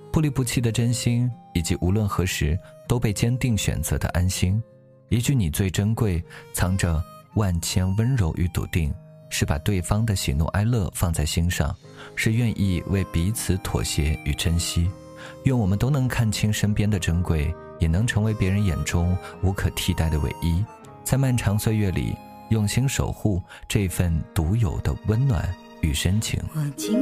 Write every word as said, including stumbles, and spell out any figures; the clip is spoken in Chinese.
不离不弃的真心，以及无论何时都被坚定选择的安心。一句你最珍贵，藏着万千温柔与笃定，是把对方的喜怒哀乐放在心上，是愿意为彼此妥协与珍惜。愿我们都能看清身边的珍贵，也能成为别人眼中无可替代的唯一，在漫长岁月里用心守护这份独有的温暖与深情。